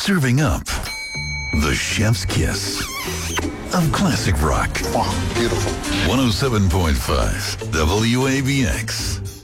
Serving up the chef's kiss of classic rock. Wow, beautiful. 107.5 WABX.